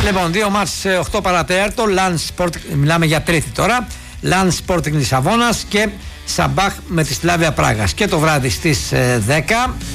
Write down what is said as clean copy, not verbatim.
Λοιπόν, 2 μάτς 8 παρατέταρτο. Μιλάμε για Τρίτη τώρα. Λανς Sporting Λισαβόνας και Σαμπάχ με τη Σλάβια Πράγας. Και το βράδυ στις 10